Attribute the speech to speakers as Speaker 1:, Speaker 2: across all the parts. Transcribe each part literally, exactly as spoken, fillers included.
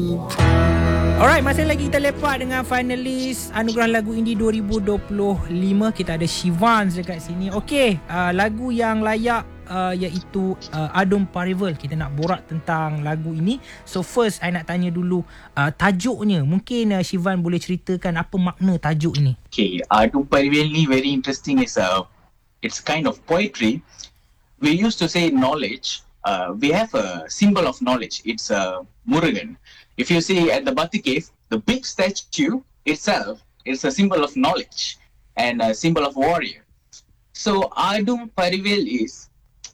Speaker 1: Alright, masih lagi kita lepak dengan finalis Anugerah Lagu Indie dua ribu dua puluh lima. Kita ada Shivans dekat sini. Okey, uh, lagu yang layak uh, iaitu uh, Adum Parival. Kita nak borak tentang lagu ini. So first, I nak tanya dulu uh, tajuknya. Mungkin uh, Shivan boleh ceritakan apa makna tajuk ini.
Speaker 2: Okay, Adum Parival ni very interesting. Is a, it's kind of poetry. We used to say knowledge. Uh, we have a symbol of knowledge. It's a Murugan. If you see at the Batu Cave, the big statue itself is a symbol of knowledge and a symbol of warrior. So Adum Parival is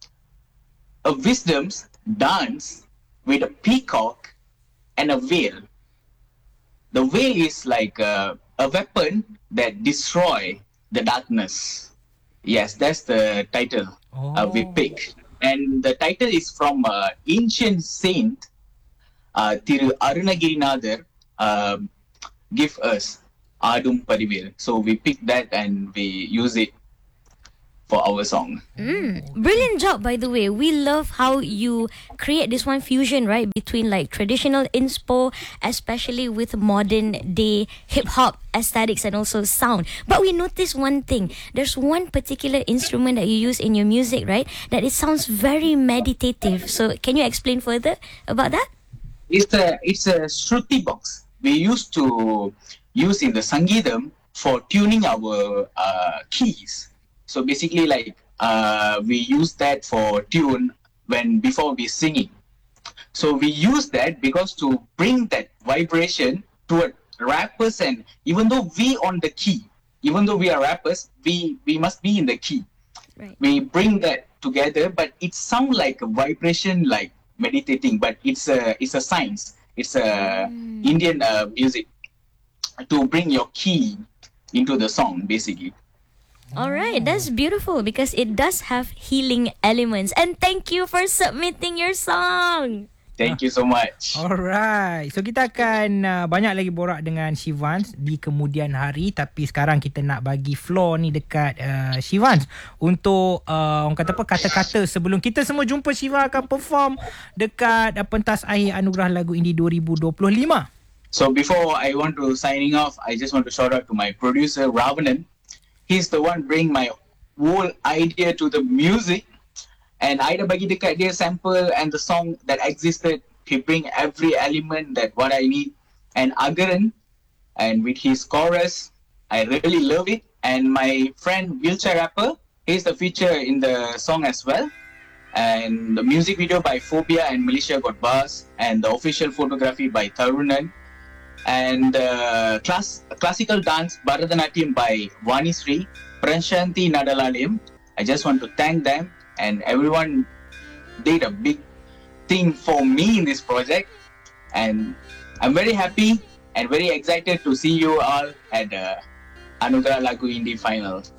Speaker 2: a wisdom's dance with a peacock and a veil. The veil is like a, a weapon that destroy the darkness. Yes, that's the title
Speaker 1: oh.
Speaker 2: uh, we pick. And the title is from an ancient saint, uh, Thiru Arunagirinadhar, uh, give us Adum Parival. So we pick that and we use it for our song.
Speaker 3: Mm, brilliant job, by the way. We love how you create this one fusion, right, between like traditional inspo, especially with modern day hip hop aesthetics and also sound. But we notice one thing. There's one particular instrument that you use in your music, right, that it sounds very meditative. So can you explain further about that?
Speaker 2: It's a it's a Shruti box. We used to use in the Sangeetham for tuning our uh, keys. So basically, like uh, we use that for tune when before we singing. So we use that because to bring that vibration to rappers, and even though we on the key, even though we are rappers, we we must be in the key.
Speaker 3: Right.
Speaker 2: We bring that together, but it sounds like a vibration, like meditating. But it's a it's a science. It's a mm. Indian uh, music to bring your key into the song, basically.
Speaker 3: All right, that's beautiful because it does have healing elements. And thank you for submitting your song.
Speaker 2: Thank you so much.
Speaker 1: Alright, so kita akan uh, banyak lagi borak dengan Shivans di kemudian hari. Tapi sekarang kita nak bagi floor ni dekat uh, Shivans untuk uh, orang kata apa, kata-kata sebelum kita semua jumpa Shiva akan perform dekat uh, pentas akhir Anugerah Lagu Indie dua ribu dua puluh lima.
Speaker 2: So before I want to signing off, I just want to shout out to my producer Ravanan. He's the one bring my whole idea to the music, and I dah bagi dekat dia sample and the song that existed. He bring every element that what I need. And Agaran, and with his chorus, I really love it. And my friend Wheelchair Rapper, he's the feature in the song as well. And the music video by Phobia and Malaysia Got Bars, and the official photography by Tarunan. And uh, class, classical dance Bharatanatyam by Vani Sri, Prashanti Nadalalim. I just want to thank them, and everyone did a big thing for me in this project. And I'm very happy and very excited to see you all at the Anugerah Lagu Indie final.